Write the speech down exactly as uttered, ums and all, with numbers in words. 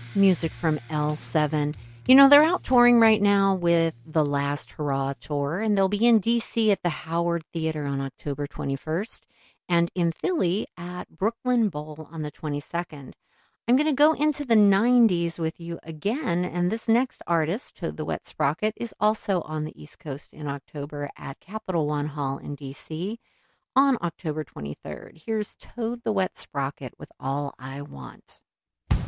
Music from L seven. You know, they're out touring right now with the Last Hurrah Tour, and they'll be in D C at the Howard Theater on October twenty-first and in Philly at Brooklyn Bowl on the twenty-second. I'm going to go into the nineties with you again, and this next artist, Toad the Wet Sprocket, is also on the East Coast in October at Capital One Hall in D C on October twenty-third. Here's Toad the Wet Sprocket with All I Want.